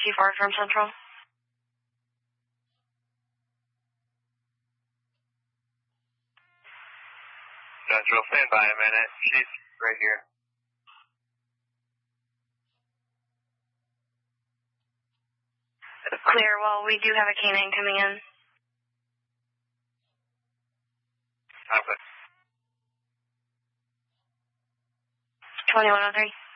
too far from Central. Central, stand by a minute. She's right here. Clear. Well, we do have a canine coming in. Okay. 2103.